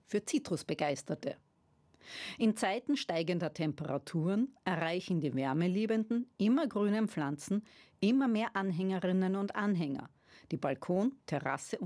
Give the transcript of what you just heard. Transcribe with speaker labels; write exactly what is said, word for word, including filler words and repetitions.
Speaker 1: für Zitrusbegeisterte. In Zeiten steigender Temperaturen erreichen die wärmeliebenden, immergrünen Pflanzen immer mehr Anhängerinnen und Anhänger, die Balkon, Terrasse